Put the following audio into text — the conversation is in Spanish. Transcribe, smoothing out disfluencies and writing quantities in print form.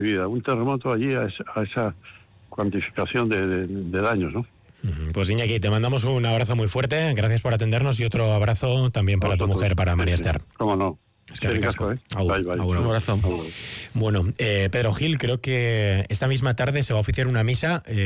vida. Un terremoto allí a esa cuantificación de daños, ¿no? Pues Iñaki, te mandamos un abrazo muy fuerte, gracias por atendernos y otro abrazo también para tu mujer, para María Esther. Cómo no. Es que ricasco. Bye, bye. Un abrazo. Bueno, Pedro Gil, creo que esta misma tarde se va a oficiar una misa